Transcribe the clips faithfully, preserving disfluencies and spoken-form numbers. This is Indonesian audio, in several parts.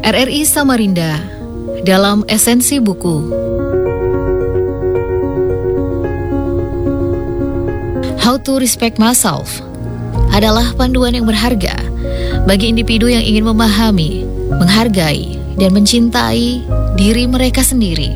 R R I Samarinda dalam esensi buku How to Respect Myself adalah panduan yang berharga bagi individu yang ingin memahami, menghargai, dan mencintai diri mereka sendiri.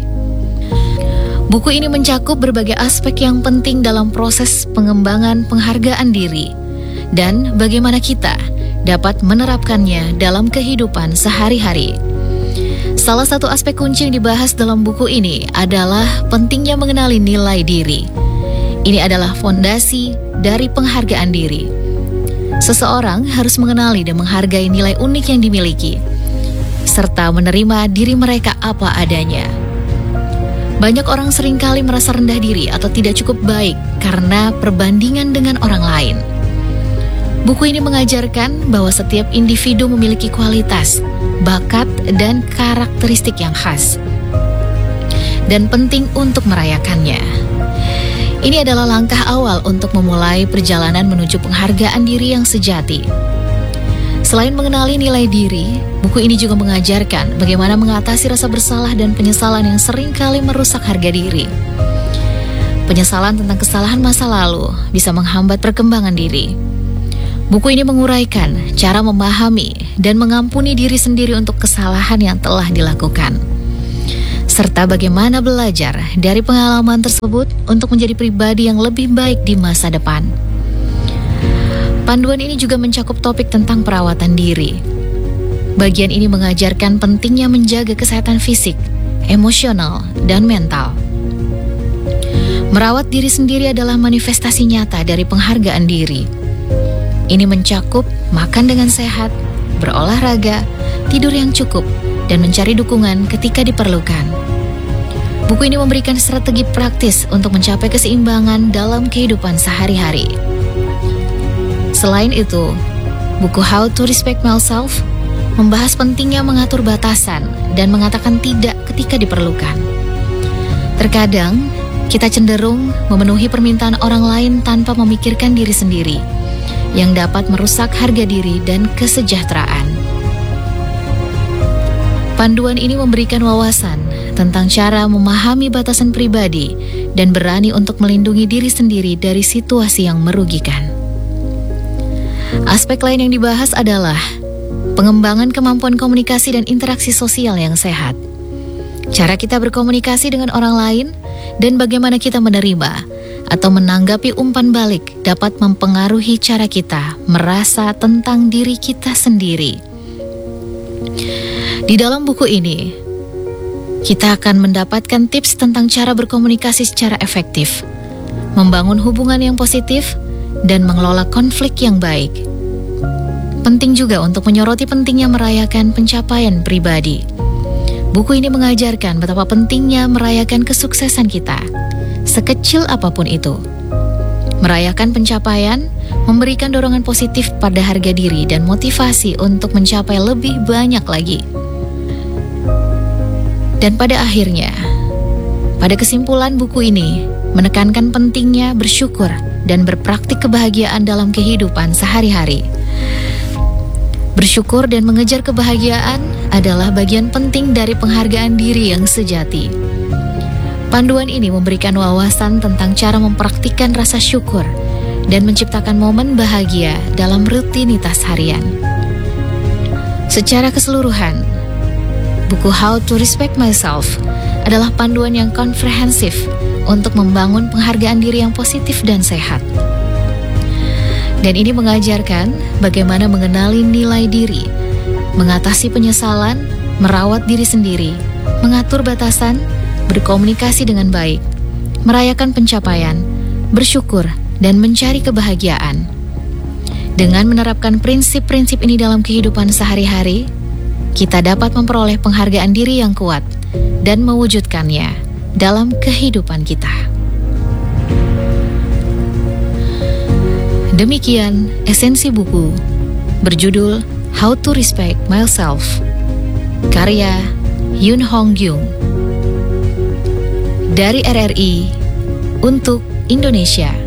Buku ini mencakup berbagai aspek yang penting dalam proses pengembangan penghargaan diri dan bagaimana kita dapat menerapkannya dalam kehidupan sehari-hari. Salah satu aspek kunci yang dibahas dalam buku ini adalah pentingnya mengenali nilai diri. Ini adalah fondasi dari penghargaan diri. Seseorang harus mengenali dan menghargai nilai unik yang dimiliki, serta menerima diri mereka apa adanya. Banyak orang seringkali merasa rendah diri atau tidak cukup baik karena perbandingan dengan orang lain. Buku ini mengajarkan bahwa setiap individu memiliki kualitas, bakat, dan karakteristik yang khas, dan penting untuk merayakannya. Ini adalah langkah awal untuk memulai perjalanan menuju penghargaan diri yang sejati. Selain mengenali nilai diri, buku ini juga mengajarkan bagaimana mengatasi rasa bersalah dan penyesalan yang seringkali merusak harga diri. Penyesalan tentang kesalahan masa lalu bisa menghambat perkembangan diri. Buku ini menguraikan cara memahami dan mengampuni diri sendiri untuk kesalahan yang telah dilakukan, serta bagaimana belajar dari pengalaman tersebut untuk menjadi pribadi yang lebih baik di masa depan. Panduan ini juga mencakup topik tentang perawatan diri. Bagian ini mengajarkan pentingnya menjaga kesehatan fisik, emosional, dan mental. Merawat diri sendiri adalah manifestasi nyata dari penghargaan diri. Ini mencakup makan dengan sehat, berolahraga, tidur yang cukup, dan mencari dukungan ketika diperlukan. Buku ini memberikan strategi praktis untuk mencapai keseimbangan dalam kehidupan sehari-hari. Selain itu, buku How to Respect Myself membahas pentingnya mengatur batasan dan mengatakan tidak ketika diperlukan. Terkadang, kita cenderung memenuhi permintaan orang lain tanpa memikirkan diri sendiri, yang dapat merusak harga diri dan kesejahteraan. Panduan ini memberikan wawasan tentang cara memahami batasan pribadi dan berani untuk melindungi diri sendiri dari situasi yang merugikan. Aspek lain yang dibahas adalah pengembangan kemampuan komunikasi dan interaksi sosial yang sehat. Cara kita berkomunikasi dengan orang lain dan bagaimana kita menerima atau menanggapi umpan balik dapat mempengaruhi cara kita merasa tentang diri kita sendiri. Di dalam buku ini, kita akan mendapatkan tips tentang cara berkomunikasi secara efektif, membangun hubungan yang positif, dan mengelola konflik yang baik. Penting juga untuk menyoroti pentingnya merayakan pencapaian pribadi. Buku ini mengajarkan betapa pentingnya merayakan kesuksesan kita, sekecil apapun itu. Merayakan pencapaian memberikan dorongan positif pada harga diri dan motivasi untuk mencapai lebih banyak lagi. Dan pada akhirnya, pada kesimpulan buku ini menekankan pentingnya bersyukur dan berpraktik kebahagiaan dalam kehidupan sehari-hari. Bersyukur dan mengejar kebahagiaan adalah bagian penting dari penghargaan diri yang sejati. Panduan ini memberikan wawasan tentang cara mempraktikkan rasa syukur dan menciptakan momen bahagia dalam rutinitas harian. Secara keseluruhan, buku How to Respect Myself adalah panduan yang komprehensif untuk membangun penghargaan diri yang positif dan sehat. Dan ini mengajarkan bagaimana mengenali nilai diri, mengatasi penyesalan, merawat diri sendiri, mengatur batasan, berkomunikasi dengan baik, merayakan pencapaian, bersyukur, dan mencari kebahagiaan. Dengan menerapkan prinsip-prinsip ini dalam kehidupan sehari-hari, kita dapat memperoleh penghargaan diri yang kuat dan mewujudkannya dalam kehidupan kita. Demikian esensi buku berjudul How to Respect Myself, karya Yoon Hong Kyung, dari R R I untuk Indonesia.